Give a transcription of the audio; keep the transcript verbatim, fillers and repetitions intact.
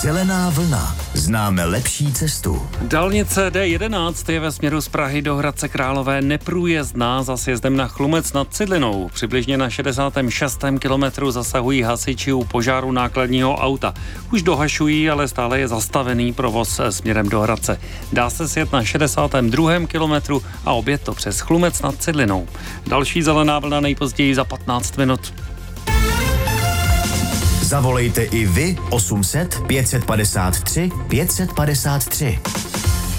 Zelená vlna. Známe lepší cestu. Dálnice D jedenáct je ve směru z Prahy do Hradce Králové neprůjezdná za sjezdem na Chlumec nad Cidlinou. Přibližně na šedesátém šestém kilometru zasahují hasiči u požáru nákladního auta. Už dohašují, ale stále je zastavený provoz směrem do Hradce. Dá se sjet na šedesátém druhém kilometru a objet to přes Chlumec nad Cidlinou. Další zelená vlna nejpozději za patnáct minut. Zavolejte i vy osm set pět set padesát tři pět set padesát tři.